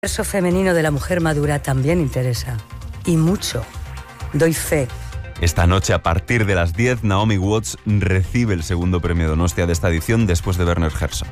El universo femenino de la mujer madura también interesa. Y mucho. Doy fe. Esta noche, a partir de las 10, Naomi Watts recibe el segundo premio Donostia de esta edición después de Werner Herzog.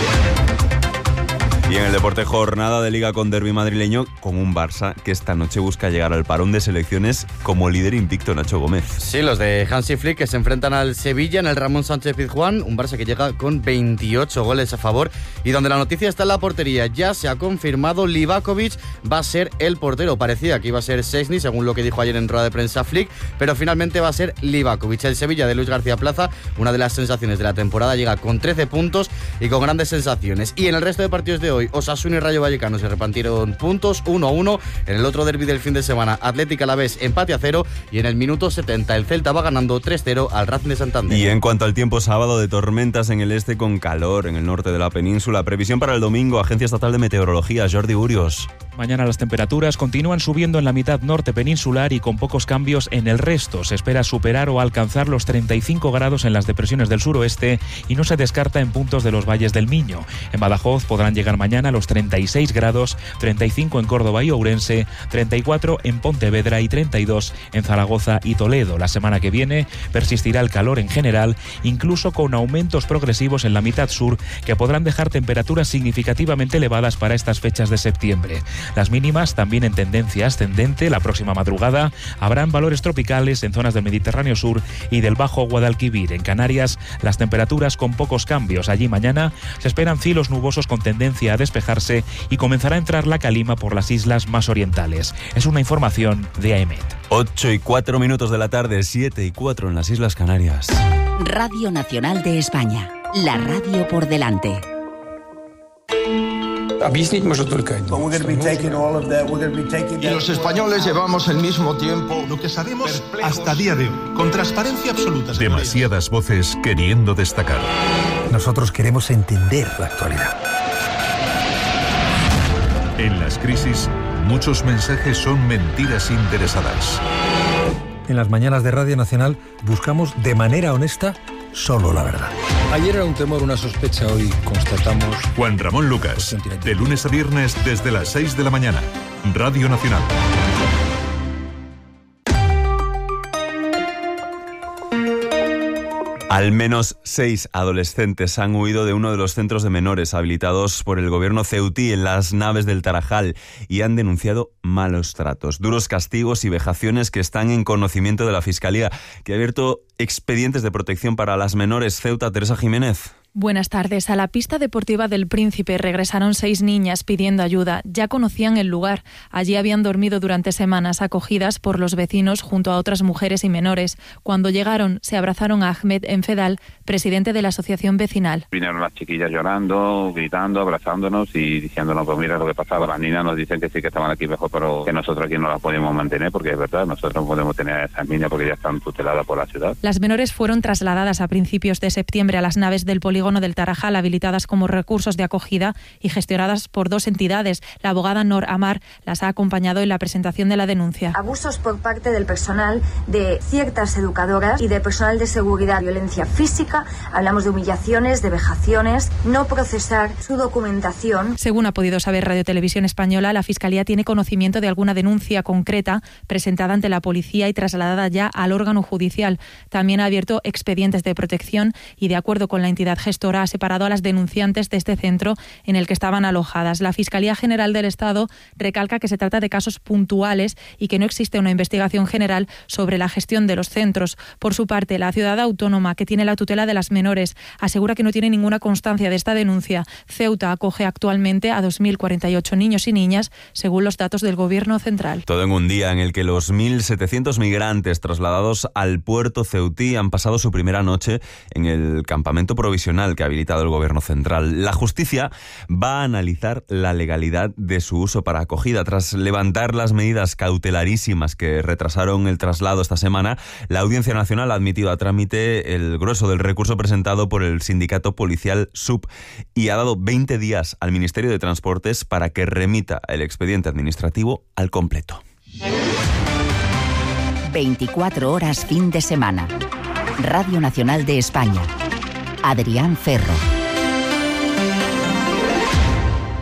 Y en el deporte, jornada de Liga con derbi madrileño, con un Barça que esta noche busca llegar al parón de selecciones como líder invicto, Nacho Gómez. Sí, los de Hansi Flick, que se enfrentan al Sevilla en el Ramón Sánchez Pizjuán, un Barça que llega con 28 goles a favor y donde la noticia está en la portería. Ya se ha confirmado, Livakovic va a ser el portero. Parecía que iba a ser Szczęsny, según lo que dijo ayer en rueda de prensa Flick, pero finalmente va a ser Livakovic. El Sevilla de Luis García Plaza, una de las sensaciones de la temporada, llega con 13 puntos y con grandes sensaciones. Y en el resto de partidos de hoy, Osasuna y Rayo Vallecano se repartieron puntos 1-1. En el otro derbi del fin de semana, Atlético Alavés empate a 0 y en el minuto 70 el Celta va ganando 3-0 al Racing de Santander. Y en cuanto al tiempo, sábado de tormentas en el este con calor en el norte de la península. Previsión para el domingo, Agencia Estatal de Meteorología, Jordi Urios. Mañana las temperaturas continúan subiendo en la mitad norte peninsular y con pocos cambios en el resto. Se espera superar o alcanzar los 35 grados en las depresiones del suroeste y no se descarta en puntos de los valles del Miño. En Badajoz podrán llegar mañana a los 36 grados, 35 en Córdoba y Ourense, 34 en Pontevedra y 32 en Zaragoza y Toledo. La semana que viene persistirá el calor en general, incluso con aumentos progresivos en la mitad sur que podrán dejar temperaturas significativamente elevadas para estas fechas de septiembre. Las mínimas también en tendencia ascendente. La próxima madrugada habrán valores tropicales en zonas del Mediterráneo sur y del Bajo Guadalquivir. En Canarias, las temperaturas con pocos cambios. Allí mañana se esperan cielos nubosos con tendencia a despejarse y comenzará a entrar la calima por las islas más orientales. Es una información de AEMET. 8:04 de la tarde, 7:04 en las Islas Canarias. Radio Nacional de España. La radio por delante. Y los españoles llevamos el mismo tiempo. Lo que sabemos hasta día de hoy, con transparencia absoluta. Demasiadas voces queriendo destacar. Nosotros queremos entender la actualidad. En las crisis, muchos mensajes son mentiras interesadas. En las mañanas de Radio Nacional buscamos de manera honesta solo la verdad. Ayer era un temor, una sospecha, hoy constatamos... Juan Ramón Lucas, de lunes a viernes desde las 6 de la mañana. Radio Nacional. Al menos 6 adolescentes han huido de uno de los centros de menores habilitados por el gobierno ceutí en las naves del Tarajal y han denunciado malos tratos, duros castigos y vejaciones que están en conocimiento de la Fiscalía, que ha abierto expedientes de protección para las menores. Ceuta, Teresa Jiménez. Buenas tardes. A la pista deportiva del Príncipe regresaron 6 niñas pidiendo ayuda. Ya conocían el lugar. Allí habían dormido durante semanas, acogidas por los vecinos junto a otras mujeres y menores. Cuando llegaron, se abrazaron a Ahmed Enfedal, presidente de la asociación vecinal. Vinieron las chiquillas llorando, gritando, abrazándonos y diciéndonos, pues mira lo que pasaba. Las niñas nos dicen que sí que estaban aquí mejor, pero que nosotros aquí no las podemos mantener, porque es verdad, nosotros no podemos tener a esas niñas porque ya están tuteladas por la ciudad. Las menores fueron trasladadas a principios de septiembre a las naves del polígono del Tarajal, habilitadas como recursos de acogida y gestionadas por 2 entidades. La abogada Nor Amar las ha acompañado en la presentación de la denuncia. Abusos por parte del personal de ciertas educadoras y de personal de seguridad, violencia física, hablamos de humillaciones, de vejaciones, no procesar su documentación. Según ha podido saber Radio Televisión Española, la Fiscalía tiene conocimiento de alguna denuncia concreta presentada ante la policía y trasladada ya al órgano judicial. También ha abierto expedientes de protección y, de acuerdo con la entidad gestora, ha separado a las denunciantes de este centro en el que estaban alojadas. La Fiscalía General del Estado recalca que se trata de casos puntuales y que no existe una investigación general sobre la gestión de los centros. Por su parte, la ciudad autónoma, que tiene la tutela de las menores, asegura que no tiene ninguna constancia de esta denuncia. Ceuta acoge actualmente a 2.048 niños y niñas, según los datos del Gobierno central. Todo en un día en el que los 1.700 migrantes trasladados al puerto ceutí han pasado su primera noche en el campamento provisional que ha habilitado el Gobierno central. La justicia va a analizar la legalidad de su uso para acogida. Tras levantar las medidas cautelarísimas que retrasaron el traslado esta semana, la Audiencia Nacional ha admitido a trámite el grueso del recurso presentado por el sindicato policial SUB y ha dado 20 días al Ministerio de Transportes para que remita el expediente administrativo al completo. 24 horas fin de semana. Radio Nacional de España. Adrián Ferro.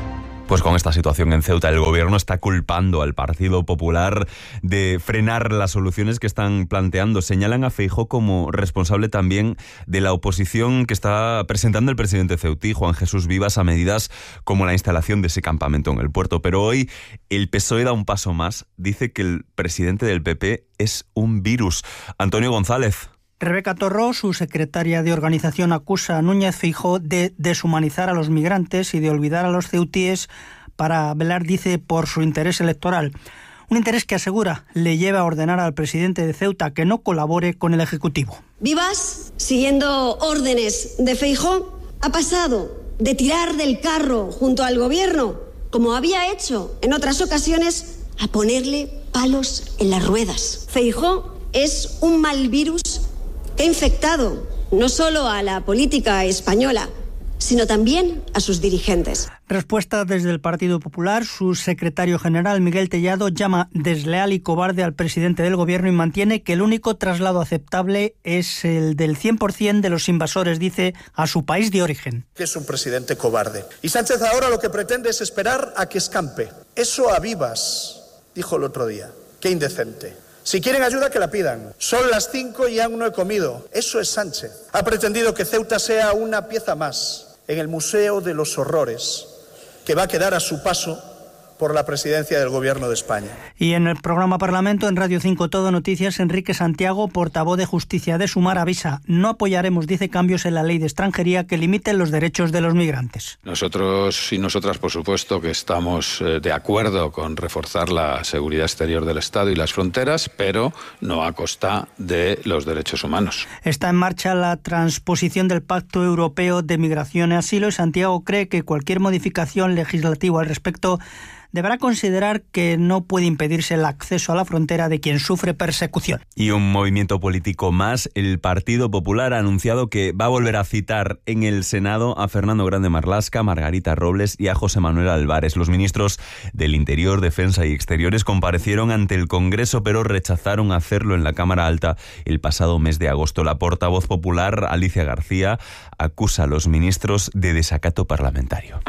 Pues con esta situación en Ceuta, el gobierno está culpando al Partido Popular de frenar las soluciones que están planteando. Señalan a Feijóo como responsable también de la oposición que está presentando el presidente ceutí, Juan Jesús Vivas, a medidas como la instalación de ese campamento en el puerto. Pero hoy el PSOE da un paso más. Dice que el presidente del PP es un virus. Antonio González. Rebeca Torró, su secretaria de organización, acusa a Núñez Feijóo de deshumanizar a los migrantes y de olvidar a los ceutíes para velar, dice, por su interés electoral. Un interés que, asegura, le lleva a ordenar al presidente de Ceuta que no colabore con el Ejecutivo. Vivas, siguiendo órdenes de Feijóo, ha pasado de tirar del carro junto al gobierno, como había hecho en otras ocasiones, a ponerle palos en las ruedas. Feijóo es un mal virus que ha infectado no solo a la política española, sino también a sus dirigentes. Respuesta desde el Partido Popular. Su secretario general, Miguel Tellado, llama desleal y cobarde al presidente del gobierno y mantiene que el único traslado aceptable es el del 100% de los invasores, dice, a su país de origen. Que es un presidente cobarde. Y Sánchez ahora lo que pretende es esperar a que escampe. Eso a Vivas, dijo el otro día. Qué indecente. Si quieren ayuda, que la pidan. Son las 5 y aún no he comido. Eso es Sánchez. Ha pretendido que Ceuta sea una pieza más en el Museo de los Horrores, que va a quedar a su paso por la presidencia del Gobierno de España. Y en el programa Parlamento, en Radio 5 Todo Noticias, Enrique Santiago, portavoz de Justicia de Sumar, avisa: no apoyaremos, dice, cambios en la ley de extranjería que limiten los derechos de los migrantes. Nosotros y nosotras, por supuesto, que estamos de acuerdo con reforzar la seguridad exterior del Estado y las fronteras, pero no a costa de los derechos humanos. Está en marcha la transposición del Pacto Europeo de Migración y Asilo y Santiago cree que cualquier modificación legislativa al respecto deberá considerar que no puede impedirse el acceso a la frontera de quien sufre persecución. Y un movimiento político más, el Partido Popular ha anunciado que va a volver a citar en el Senado a Fernando Grande Marlaska, Margarita Robles y a José Manuel Álvarez. Los ministros del Interior, Defensa y Exteriores comparecieron ante el Congreso, pero rechazaron hacerlo en la Cámara Alta el pasado mes de agosto. La portavoz popular, Alicia García, acusa a los ministros de desacato parlamentario.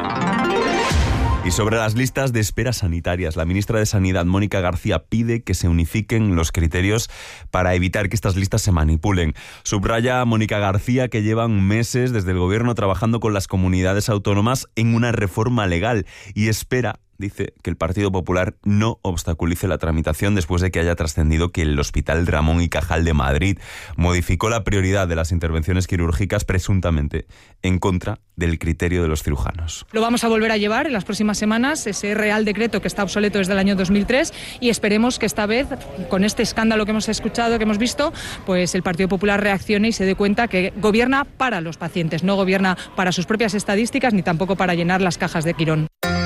Y sobre las listas de espera sanitarias, la ministra de Sanidad, Mónica García, pide que se unifiquen los criterios para evitar que estas listas se manipulen. Subraya a Mónica García que llevan meses desde el gobierno trabajando con las comunidades autónomas en una reforma legal y espera, dice, que el Partido Popular no obstaculice la tramitación después de que haya trascendido que el Hospital Ramón y Cajal de Madrid modificó la prioridad de las intervenciones quirúrgicas presuntamente en contra del criterio de los cirujanos. Lo vamos a volver a llevar en las próximas semanas, ese Real Decreto que está obsoleto desde el año 2003, y esperemos que esta vez, con este escándalo que hemos escuchado, que hemos visto, pues el Partido Popular reaccione y se dé cuenta que gobierna para los pacientes, no gobierna para sus propias estadísticas ni tampoco para llenar las cajas de Quirón.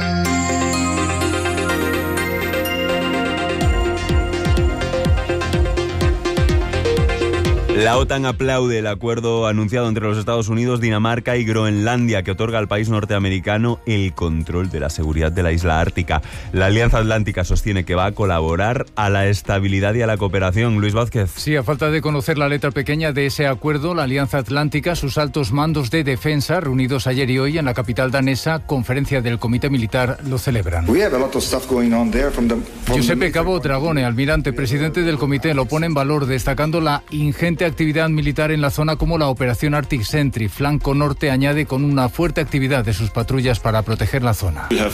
La OTAN aplaude el acuerdo anunciado entre los Estados Unidos, Dinamarca y Groenlandia, que otorga al país norteamericano el control de la seguridad de la isla ártica. La Alianza Atlántica sostiene que va a colaborar a la estabilidad y a la cooperación. Luis Vázquez. Sí, a falta de conocer la letra pequeña de ese acuerdo, la Alianza Atlántica, sus altos mandos de defensa, reunidos ayer y hoy en la capital danesa, conferencia del Comité Militar, lo celebran. Giuseppe Cabo Dragone, almirante, presidente del comité, lo pone en valor, destacando la ingente actividad militar en la zona como la Operación Arctic Sentry. Flanco Norte añade con una fuerte actividad de sus patrullas para proteger la zona. El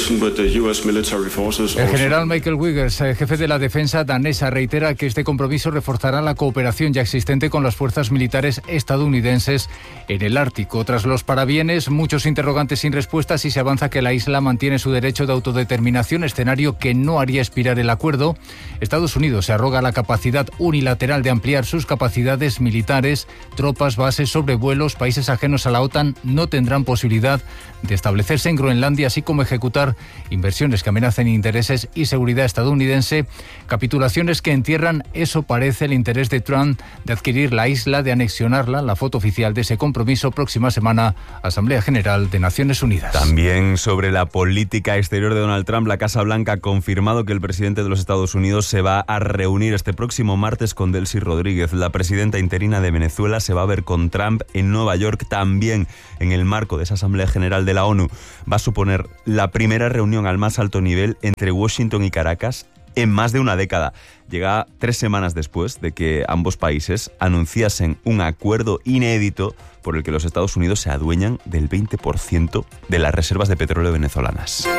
general Michael Wiggers, jefe de la defensa danesa, reitera que este compromiso reforzará la cooperación ya existente con las fuerzas militares estadounidenses en el Ártico. Tras los parabienes, muchos interrogantes sin respuestas y se avanza que la isla mantiene su derecho de autodeterminación, escenario que no haría expirar el acuerdo. Estados Unidos se arroga la capacidad unilateral de ampliar sus capacidades militares, tropas, bases, sobrevuelos. Países ajenos a la OTAN no tendrán posibilidad de establecerse en Groenlandia, así como ejecutar inversiones que amenacen intereses y seguridad estadounidense. Capitulaciones que entierran, eso parece, el interés de Trump de adquirir la isla, de anexionarla. La foto oficial de ese compromiso, próxima semana, Asamblea General de Naciones Unidas. También sobre la política exterior de Donald Trump, la Casa Blanca ha confirmado que el presidente de los Estados Unidos se va a reunir este próximo martes con Delcy Rodríguez. La presidenta presidenta interina de Venezuela se va a ver con Trump en Nueva York, también en el marco de esa Asamblea General de la ONU. Va a suponer la primera reunión al más alto nivel entre Washington y Caracas en más de una década. Llega 3 semanas después de que ambos países anunciasen un acuerdo inédito por el que los Estados Unidos se adueñan del 20% de las reservas de petróleo venezolanas.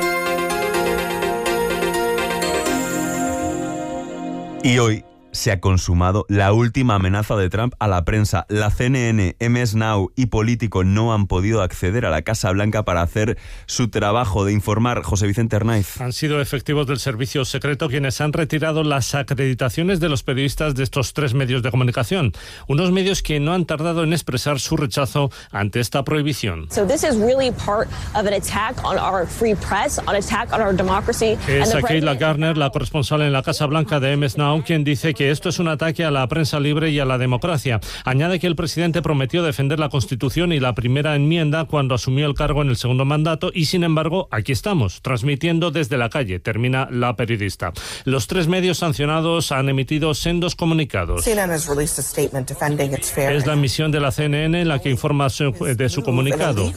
Y hoy se ha consumado la última amenaza de Trump a la prensa. La CNN, MS Now y Político no han podido acceder a la Casa Blanca para hacer su trabajo de informar. José Vicente Arnaiz. Han sido efectivos del servicio secreto quienes han retirado las acreditaciones de los periodistas de estos 3 medios de comunicación. Unos medios que no han tardado en expresar su rechazo ante esta prohibición. Es Keila Garner, la corresponsal en la Casa Blanca de MS Now, quien dice que esto es un ataque a la prensa libre y a la democracia. Añade que el presidente prometió defender la Constitución y la primera enmienda cuando asumió el cargo en el segundo mandato y, sin embargo, aquí estamos, transmitiendo desde la calle, termina la periodista. Los 3 medios sancionados han emitido sendos comunicados. Es la emisión de la CNN la que informa de su comunicado.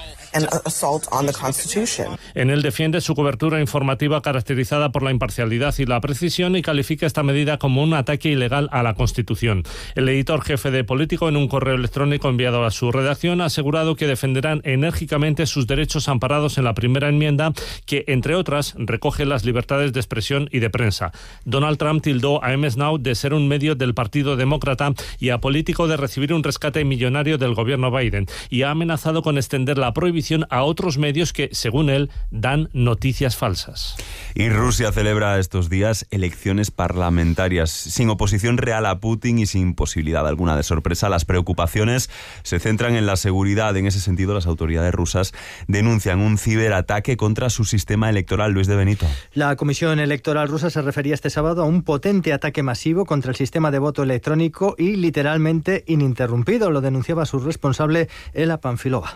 En él defiende su cobertura informativa caracterizada por la imparcialidad y la precisión y califica esta medida como un ataque ilegal a la Constitución. El editor jefe de Político, en un correo electrónico enviado a su redacción, ha asegurado que defenderán enérgicamente sus derechos amparados en la primera enmienda que, entre otras, recoge las libertades de expresión y de prensa. Donald Trump tildó a MS Now de ser un medio del Partido Demócrata y a Político de recibir un rescate millonario del gobierno Biden y ha amenazado con extender la prohibición a otros medios que, según él, dan noticias falsas. Y Rusia celebra estos días elecciones parlamentarias sin oposición real a Putin y sin posibilidad alguna de sorpresa. Las preocupaciones se centran en la seguridad. En ese sentido, las autoridades rusas denuncian un ciberataque contra su sistema electoral. Luis de Benito. La Comisión Electoral rusa se refería este sábado a un potente ataque masivo contra el sistema de voto electrónico y literalmente ininterrumpido. Lo denunciaba su responsable, Ela Panfilova.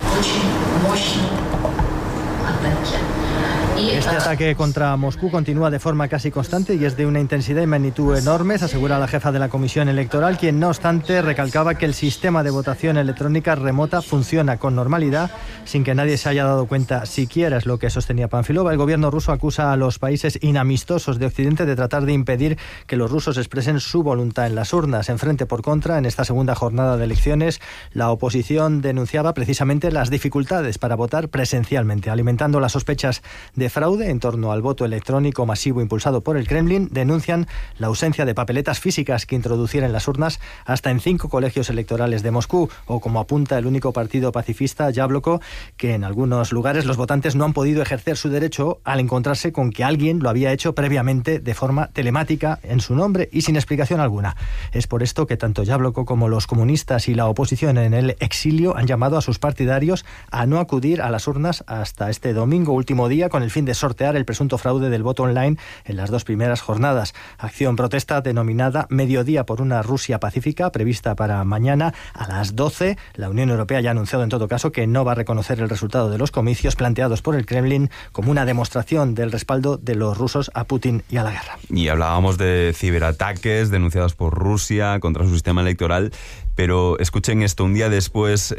Este ataque contra Moscú continúa de forma casi constante y es de una intensidad y magnitud enormes, asegura la jefa de la Comisión Electoral, quien no obstante recalcaba que el sistema de votación electrónica remota funciona con normalidad sin que nadie se haya dado cuenta siquiera, es lo que sostenía Panfilova. El gobierno ruso acusa a los países inamistosos de Occidente de tratar de impedir que los rusos expresen su voluntad en las urnas. En frente por contra, en esta segunda jornada de elecciones, la oposición denunciaba precisamente las dificultades para votar presencialmente, alimentando las sospechas de fraude en torno al voto electrónico masivo impulsado por el Kremlin. Denuncian la ausencia de papeletas físicas que introducir en las urnas hasta en 5 colegios electorales de Moscú, o como apunta el único partido pacifista, Yabloko, que en algunos lugares los votantes no han podido ejercer su derecho al encontrarse con que alguien lo había hecho previamente de forma telemática en su nombre y sin explicación alguna. Es por esto que tanto Yabloko como los comunistas y la oposición en el exilio han llamado a sus partidarios a no acudir a las urnas hasta este domingo, último día, con el fin de sortear el presunto fraude del voto online en las 2 primeras jornadas. Acción protesta denominada Mediodía por una Rusia Pacífica, prevista para mañana a las 12. La Unión Europea ya ha anunciado en todo caso que no va a reconocer el resultado de los comicios planteados por el Kremlin como una demostración del respaldo de los rusos a Putin y a la guerra. Y hablábamos de ciberataques denunciados por Rusia contra su sistema electoral. Pero escuchen esto, un día después,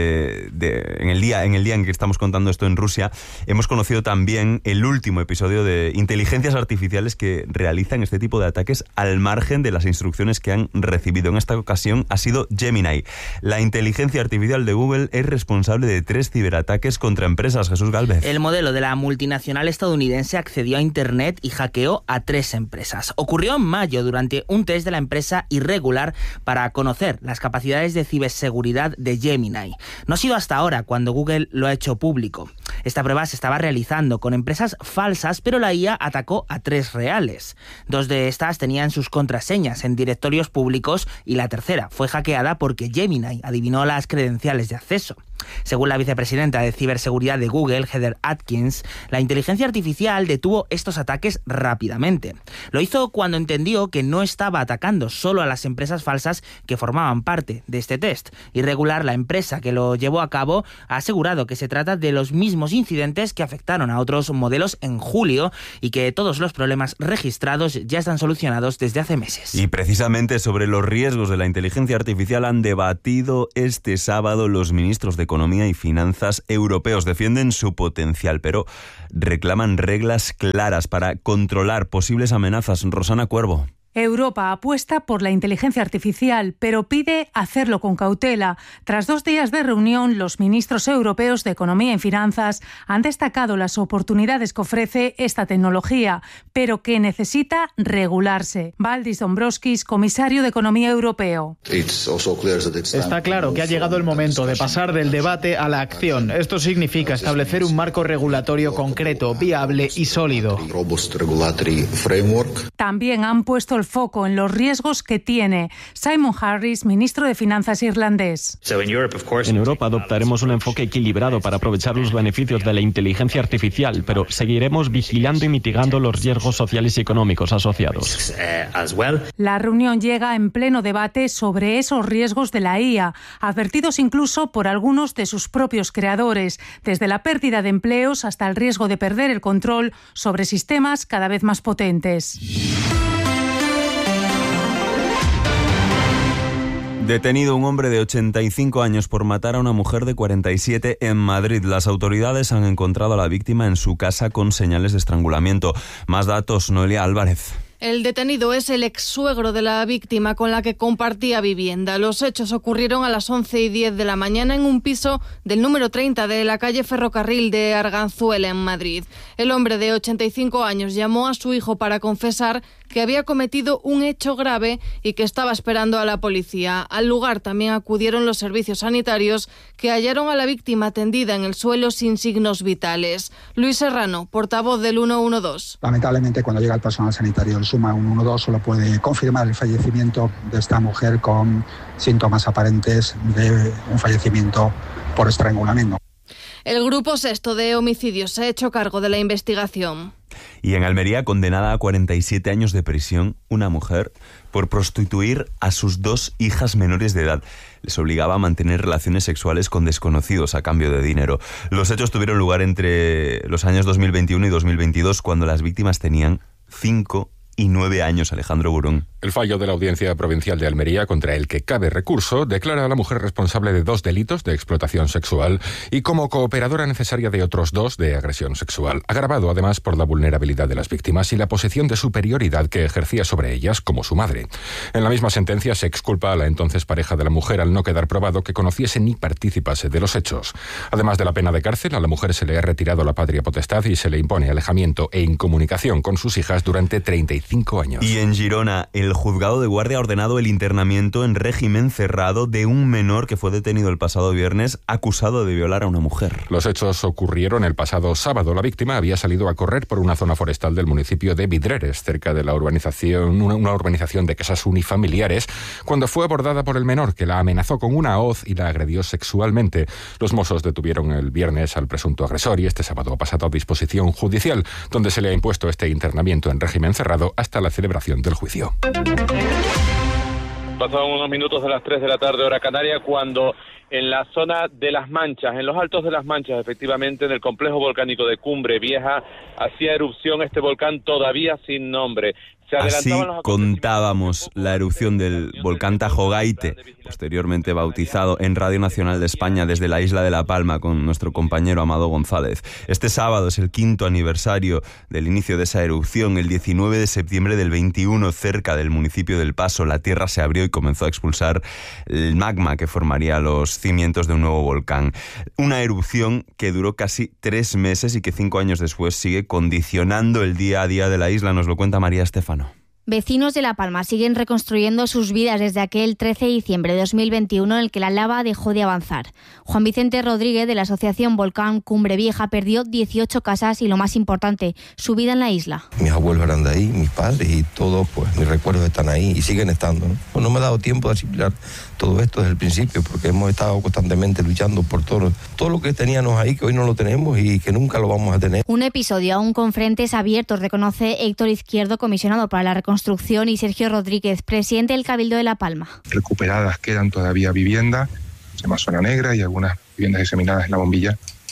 en el día en que estamos contando esto en Rusia, hemos conocido también el último episodio de inteligencias artificiales que realizan este tipo de ataques al margen de las instrucciones que han recibido. En esta ocasión ha sido Gemini. La inteligencia artificial de Google es responsable de 3 ciberataques contra empresas. Jesús Gálvez. El modelo de la multinacional estadounidense accedió a Internet y hackeó a 3 empresas. Ocurrió en mayo durante un test de la empresa Irregular para conocer las capacidades de ciberseguridad de Gemini. No ha sido hasta ahora cuando Google lo ha hecho público. Esta prueba se estaba realizando con empresas falsas, pero la IA atacó a 3 reales. 2 de estas tenían sus contraseñas en directorios públicos y la tercera fue hackeada porque Gemini adivinó las credenciales de acceso. Según la vicepresidenta de ciberseguridad de Google, Heather Atkins, la inteligencia artificial detuvo estos ataques rápidamente. Lo hizo cuando entendió que no estaba atacando solo a las empresas falsas que formaban parte de este test. Irregular, la empresa que lo llevó a cabo, ha asegurado que se trata de los mismos mismos incidentes que afectaron a otros modelos en julio y que todos los problemas registrados ya están solucionados desde hace meses. Y precisamente sobre los riesgos de la inteligencia artificial han debatido este sábado los ministros de Economía y Finanzas europeos. Defienden su potencial, pero reclaman reglas claras para controlar posibles amenazas. Rosana Cuervo. Europa apuesta por la inteligencia artificial, pero pide hacerlo con cautela. Tras 2 días de reunión, los ministros europeos de Economía y Finanzas han destacado las oportunidades que ofrece esta tecnología, pero que necesita regularse. Valdis Dombrovskis, comisario de Economía europeo. Está claro que ha llegado el momento de pasar del debate a la acción. Esto significa establecer un marco regulatorio concreto, viable y sólido. También han puesto el foco en los riesgos que tiene. Simon Harris, ministro de Finanzas irlandés. En Europa adoptaremos un enfoque equilibrado para aprovechar los beneficios de la inteligencia artificial, pero seguiremos vigilando y mitigando los riesgos sociales y económicos asociados. La reunión llega en pleno debate sobre esos riesgos de la IA, advertidos incluso por algunos de sus propios creadores, desde la pérdida de empleos hasta el riesgo de perder el control sobre sistemas cada vez más potentes. Detenido un hombre de 85 años por matar a una mujer de 47 en Madrid. Las autoridades han encontrado a la víctima en su casa con señales de estrangulamiento. Más datos, Noelia Álvarez. El detenido es el ex-suegro de la víctima con la que compartía vivienda. Los hechos ocurrieron a las 11:10 de la mañana en un piso del número 30 de la calle Ferrocarril de Arganzuela, en Madrid. El hombre de 85 años llamó a su hijo para confesar que había cometido un hecho grave y que estaba esperando a la policía. Al lugar también acudieron los servicios sanitarios, que hallaron a la víctima tendida en el suelo sin signos vitales. Luis Serrano, portavoz del 112. Lamentablemente, cuando llega el personal sanitario, el SUMA 112 solo puede confirmar el fallecimiento de esta mujer con síntomas aparentes de un fallecimiento por estrangulamiento. El Grupo Sexto de Homicidios se ha hecho cargo de la investigación. Y en Almería, condenada a 47 años de prisión, una mujer por prostituir a sus 2 hijas menores de edad. Les obligaba a mantener relaciones sexuales con desconocidos a cambio de dinero. Los hechos tuvieron lugar entre los años 2021 y 2022, cuando las víctimas tenían 5 y 9 años. Alejandro Burón. El fallo de la Audiencia Provincial de Almería, contra el que cabe recurso, declara a la mujer responsable de 2 delitos de explotación sexual y como cooperadora necesaria de otros 2 de agresión sexual, agravado además por la vulnerabilidad de las víctimas y la posición de superioridad que ejercía sobre ellas como su madre. En la misma sentencia se exculpa a la entonces pareja de la mujer al no quedar probado que conociese ni participase de los hechos. Además de la pena de cárcel, a la mujer se le ha retirado la patria potestad y se le impone alejamiento e incomunicación con sus hijas durante 35 años. Y en Girona, el juzgado de guardia ha ordenado el internamiento en régimen cerrado de un menor que fue detenido el pasado viernes acusado de violar a una mujer. Los hechos ocurrieron el pasado sábado. La víctima había salido a correr por una zona forestal del municipio de Vidreres, cerca de la urbanización, una urbanización de casas unifamiliares, cuando fue abordada por el menor, que la amenazó con una hoz y la agredió sexualmente. Los Mossos detuvieron el viernes al presunto agresor y este sábado ha pasado a disposición judicial, donde se le ha impuesto este internamiento en régimen cerrado hasta la celebración del juicio. Pasaban unos minutos de las 3 de la tarde, hora canaria, cuando en la zona de Las Manchas, en los altos de Las Manchas, efectivamente, en el complejo volcánico de Cumbre Vieja, hacía erupción este volcán todavía sin nombre. Así contábamos la erupción del volcán Tajo Gaite, posteriormente bautizado en Radio Nacional de España desde la isla de La Palma con nuestro compañero Amado González. Este sábado es el 5º aniversario del inicio de esa erupción. El 19 de septiembre del 21, cerca del municipio del Paso, la tierra se abrió y comenzó a expulsar el magma que formaría los cimientos de un nuevo volcán. Una erupción que duró casi 3 meses y que 5 años después sigue condicionando el día a día de la isla. Nos lo cuenta María Estefano. Vecinos de La Palma siguen reconstruyendo sus vidas desde aquel 13 de diciembre de 2021 en el que la lava dejó de avanzar. Juan Vicente Rodríguez, de la asociación Volcán Cumbre Vieja, perdió 18 casas y, lo más importante, su vida en la isla. Mis abuelos eran de ahí, mis padres y todos, pues mis recuerdos están ahí y siguen estando, ¿no? Pues no me ha dado tiempo de asimilar todo esto desde el principio, porque hemos estado constantemente luchando por todo lo que teníamos ahí, que hoy no lo tenemos y que nunca lo vamos a tener. Un episodio aún con frentes abiertos, reconoce Héctor Izquierdo, comisionado para la reconstrucción, y Sergio Rodríguez, presidente del Cabildo de La Palma. Recuperadas quedan todavía viviendas, se llama zona negra, y algunas viviendas diseminadas en la bombilla,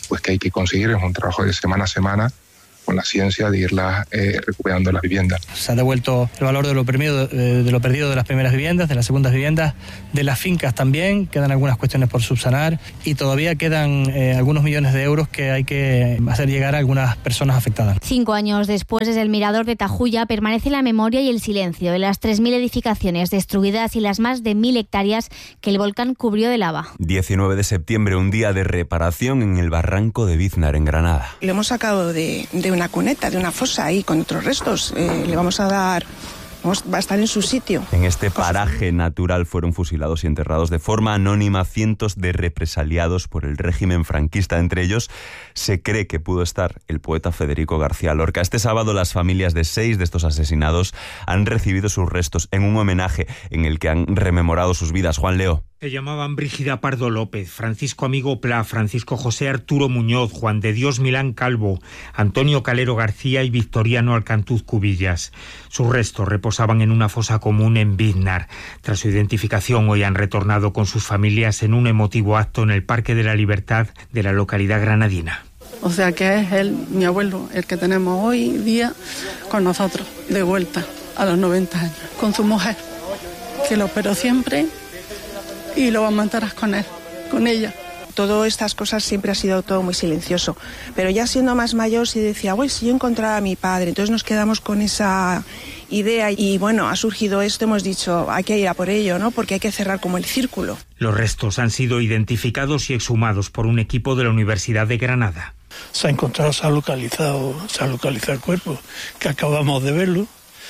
pues que hay que conseguir, es un trabajo de semana a semana, con la ciencia de irlas recuperando las viviendas. Se ha devuelto el valor de lo perdido de las primeras viviendas, de las segundas viviendas, de las fincas también. Quedan algunas cuestiones por subsanar y todavía quedan algunos millones de euros que hay que hacer llegar a algunas personas afectadas. 5 años después, desde el mirador de Tajuya permanece la memoria y el silencio de las 3.000 edificaciones destruidas y las más de 1.000 hectáreas que el volcán cubrió de lava. 19 de septiembre, un día de reparación en el barranco de Biznar, en Granada. Lo hemos sacado de una cuneta, de una fosa ahí con otros restos. Le vamos a dar... va a estar en su sitio. En este paraje natural fueron fusilados y enterrados de forma anónima cientos de represaliados por el régimen franquista. Entre ellos se cree que pudo estar el poeta Federico García Lorca. Este sábado las familias de 6 de estos asesinados han recibido sus restos en un homenaje en el que han rememorado sus vidas. Juan Leo. Se llamaban Brígida Pardo López, Francisco Amigo Pla, Francisco José Arturo Muñoz, Juan de Dios Milán Calvo, Antonio Calero García y Victoriano Alcantuz Cubillas. Sus restos reposaban en una fosa común en Biznar. Tras su identificación, hoy han retornado con sus familias en un emotivo acto en el Parque de la Libertad de la localidad granadina. O sea que es él, mi abuelo, el que tenemos hoy día con nosotros, de vuelta a los 90 años, con su mujer, que lo operó siempre y lo amantarás con él, con ella. Todas estas cosas siempre ha sido todo muy silencioso, pero ya siendo más mayor sí decía, uy, si yo encontrara a mi padre, entonces nos quedamos con esa idea y bueno, ha surgido esto, hemos dicho, hay que ir a por ello, ¿no? Porque hay que cerrar como el círculo. Los restos han sido identificados y exhumados por un equipo de la Universidad de Granada. Se ha encontrado, se ha localizado el cuerpo, que acabamos de verlo.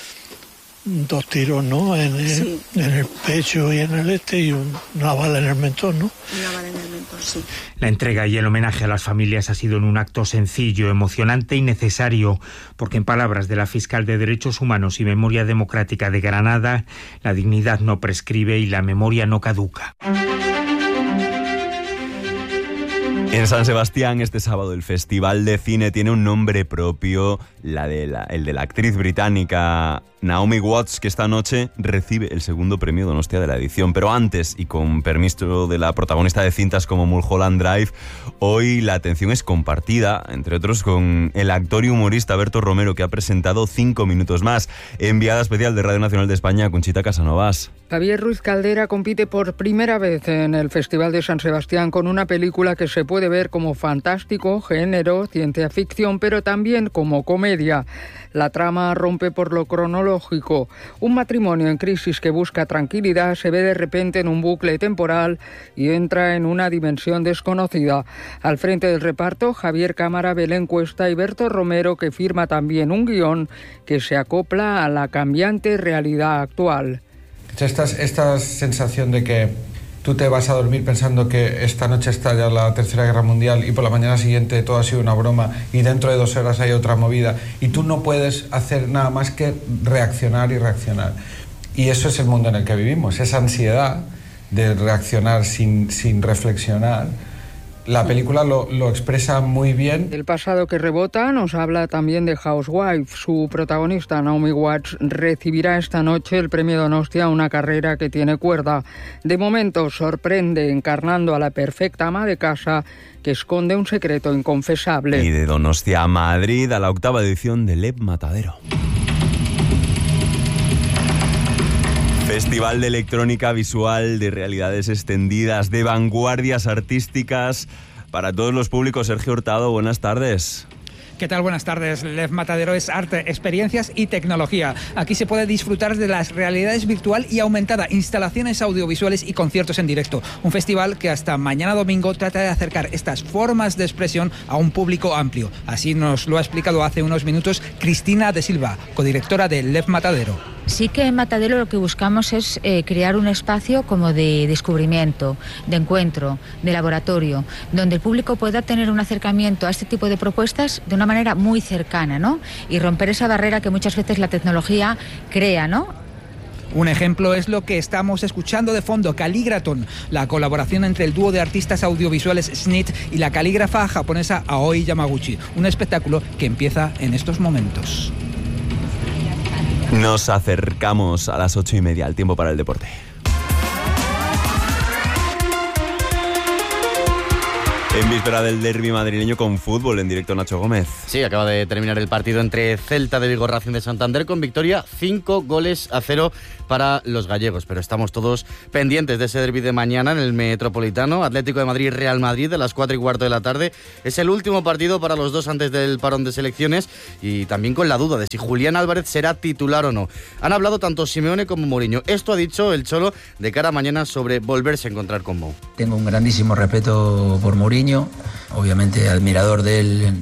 2 tiros, ¿no? En el pecho y en el y una bala en el mentón, ¿no? Una bala en el mentón, sí. La entrega y el homenaje a las familias ha sido en un acto sencillo, emocionante y necesario, porque en palabras de la fiscal de Derechos Humanos y Memoria Democrática de Granada, la dignidad no prescribe y la memoria no caduca. En San Sebastián, este sábado, el Festival de Cine tiene un nombre propio, el de la actriz británica Naomi Watts, que esta noche recibe el segundo premio Donostia de la edición. Pero antes, y con permiso de la protagonista de cintas como Mulholland Drive, hoy la atención es compartida, entre otros, con el actor y humorista Berto Romero, que ha presentado 5 minutos más. Enviada especial de Radio Nacional de España, Conchita Casanovas. Javier Ruiz Caldera compite por primera vez en el Festival de San Sebastián con una película que se puede ver como fantástico, género, ciencia ficción, pero también como comedia. La trama rompe por lo cronológico. Un matrimonio en crisis que busca tranquilidad se ve de repente en un bucle temporal y entra en una dimensión desconocida. Al frente del reparto, Javier Cámara, Belén Cuesta y Berto Romero, que firma también un guión que se acopla a la cambiante realidad actual. Esta sensación de que tú te vas a dormir pensando que esta noche estalla la Tercera Guerra Mundial y por la mañana siguiente todo ha sido una broma y dentro de 2 horas hay otra movida y tú no puedes hacer nada más que reaccionar y reaccionar. Y eso es el mundo en el que vivimos, esa ansiedad de reaccionar sin reflexionar. La película lo expresa muy bien. El pasado que rebota nos habla también de Housewife. Su protagonista, Naomi Watts, recibirá esta noche el premio Donostia a una carrera que tiene cuerda. De momento sorprende encarnando a la perfecta ama de casa que esconde un secreto inconfesable. Y de Donostia a Madrid, a la 8ª edición de Lev Matadero. Festival de electrónica visual, de realidades extendidas, de vanguardias artísticas para todos los públicos. Sergio Hurtado, buenas tardes. ¿Qué tal? Buenas tardes. Lev Matadero es arte, experiencias y tecnología. Aquí se puede disfrutar de las realidades virtual y aumentada, instalaciones audiovisuales y conciertos en directo. Un festival que hasta mañana domingo trata de acercar estas formas de expresión a un público amplio. Así nos lo ha explicado hace unos minutos Cristina de Silva, codirectora de Lev Matadero. Sí que en Matadero lo que buscamos es crear un espacio como de descubrimiento, de encuentro, de laboratorio, donde el público pueda tener un acercamiento a este tipo de propuestas de una manera muy cercana, ¿no? Y romper esa barrera que muchas veces la tecnología crea, ¿no? Un ejemplo es lo que estamos escuchando de fondo, Calligraton, la colaboración entre el dúo de artistas audiovisuales SNIT y la calígrafa japonesa Aoi Yamaguchi. Un espectáculo que empieza en estos momentos. Nos acercamos a las 8:30, el tiempo para el deporte. En víspera del derbi madrileño con fútbol en directo, Nacho Gómez. Sí, acaba de terminar el partido entre Celta de Vigo, Racing de Santander, con victoria 5-0 para los gallegos. Pero estamos todos pendientes de ese derbi de mañana en el Metropolitano. Atlético de Madrid, Real Madrid, a las 4:15 de la tarde. Es el último partido para los dos antes del parón de selecciones, y también con la duda de si Julián Álvarez será titular o no. Han hablado tanto Simeone como Mourinho. Esto ha dicho el Cholo de cara a mañana sobre volverse a encontrar con Mou. Tengo un grandísimo respeto por Mourinho. Obviamente admirador de él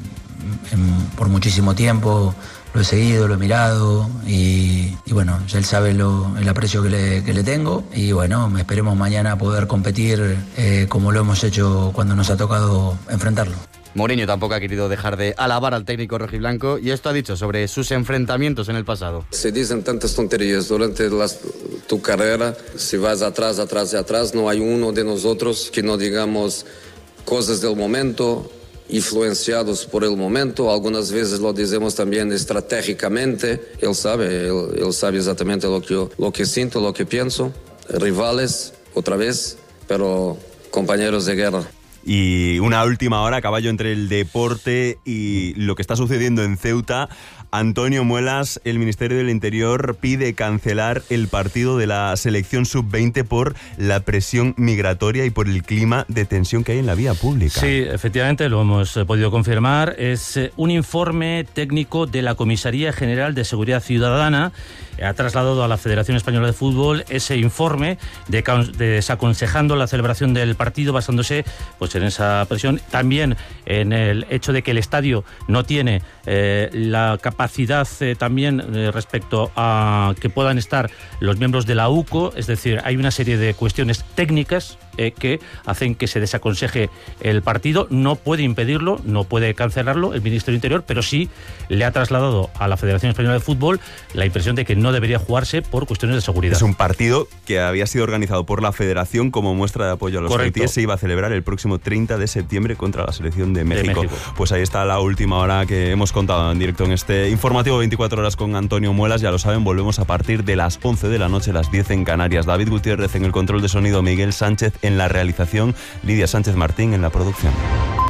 por muchísimo tiempo, lo he seguido, lo he mirado y bueno, él sabe el aprecio que le tengo, y bueno, esperemos mañana poder competir como lo hemos hecho cuando nos ha tocado enfrentarlo. Mourinho tampoco ha querido dejar de alabar al técnico rojiblanco, y esto ha dicho sobre sus enfrentamientos en el pasado. Se dicen tantas tonterías durante tu carrera. Si vas atrás, no hay uno de nosotros que no digamos cosas del momento, influenciados por el momento. Algunas veces lo decimos también estratégicamente. Él sabe exactamente lo que siento, lo que pienso. Rivales, otra vez, pero compañeros de guerra. Y una última hora a caballo entre el deporte y lo que está sucediendo en Ceuta. Antonio Muelas, el Ministerio del Interior pide cancelar el partido de la selección sub-20 por la presión migratoria y por el clima de tensión que hay en la vía pública. Sí, efectivamente, lo hemos podido confirmar. Es un informe técnico de la Comisaría General de Seguridad Ciudadana. Ha trasladado a la Federación Española de Fútbol ese informe desaconsejando la celebración del partido, basándose pues en esa presión. También en el hecho de que el estadio no tiene la capacidad también respecto a que puedan estar los miembros de la UCO. Es decir, hay una serie de cuestiones técnicas que hacen que se desaconseje el partido. No puede impedirlo, no puede cancelarlo el Ministerio del Interior, pero sí le ha trasladado a la Federación Española de Fútbol la impresión de que no debería jugarse por cuestiones de seguridad. Es un partido que había sido organizado por la Federación como muestra de apoyo a los haitíes. Se iba a celebrar el próximo 30 de septiembre contra la selección de México. Pues ahí está la última hora que hemos contado en directo en este informativo 24 horas con Antonio Muelas. Ya lo saben, volvemos a partir de las 11 de la noche, las 10 en Canarias. David Gutiérrez en el control de sonido, Miguel Sánchez en la realización, Lidia Sánchez Martín en la producción.